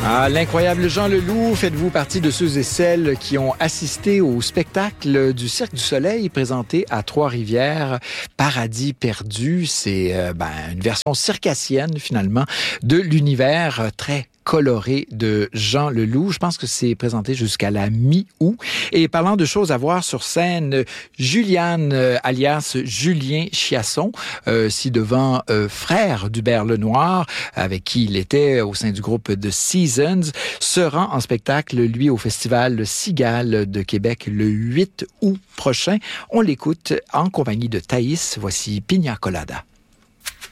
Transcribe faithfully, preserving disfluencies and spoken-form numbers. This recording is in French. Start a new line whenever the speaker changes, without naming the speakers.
Ah, l'incroyable Jean Leloup, faites-vous partie de ceux et celles qui ont assisté au spectacle du Cirque du Soleil présenté à Trois-Rivières, Paradis perdu? C'est euh, ben, une version circassienne, finalement, de l'univers très coloré de Jean Leloup. Je pense que c'est présenté jusqu'à la mi-août. Et parlant de choses à voir sur scène, Juliane, euh, alias Julien Chiasson, euh, ci-devant euh, frère d'Hubert Lenoir, avec qui il était au sein du groupe The Seasons, se rend en spectacle, lui, au Festival Cigale de Québec le huit août prochain. On l'écoute en compagnie de Thaïs. Voici Pina Colada.